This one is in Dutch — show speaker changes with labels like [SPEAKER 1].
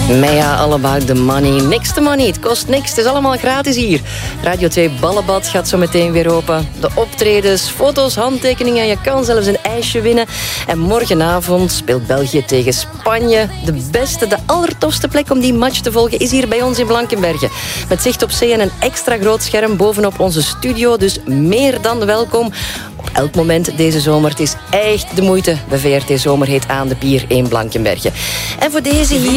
[SPEAKER 1] Maar ja, all about the money. Niks te money, het kost niks, het is allemaal gratis hier. Radio 2 Ballenbad gaat zo meteen weer open. De optredens, foto's, handtekeningen, je kan zelfs een ijsje winnen. En morgenavond speelt België tegen Spanje. De beste, de allertofste plek om die match te volgen is hier bij ons in Blankenberge. Met zicht op zee en een extra groot scherm bovenop onze studio. Dus meer dan welkom. Op elk moment deze zomer. Het is echt de moeite. De VRT Zomer heet aan de Pier 1 Blankenberge. En voor deze hier...